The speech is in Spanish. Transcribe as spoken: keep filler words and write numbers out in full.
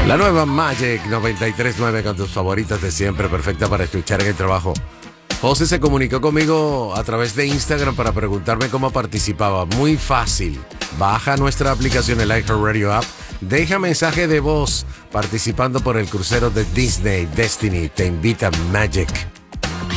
La nueva Magic noventa y tres punto nueve con tus favoritas de siempre, perfecta para escuchar en el trabajo. José se comunicó conmigo a través de Instagram para preguntarme cómo participaba. Muy fácil. Baja nuestra aplicación, el iHeartRadio App. Deja mensaje de voz participando por el crucero de Disney Destiny. Te invita Magic.